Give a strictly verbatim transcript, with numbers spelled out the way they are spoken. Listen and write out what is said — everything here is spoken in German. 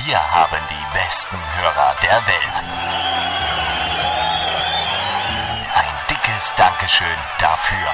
Wir haben die besten Hörer der Welt. Ein dickes Dankeschön dafür.